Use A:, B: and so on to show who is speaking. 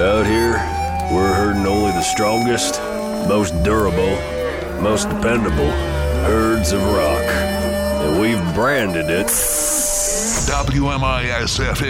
A: Out here, we're herding only the strongest, most durable, most dependable herds of rock. And we've branded it
B: WMISFM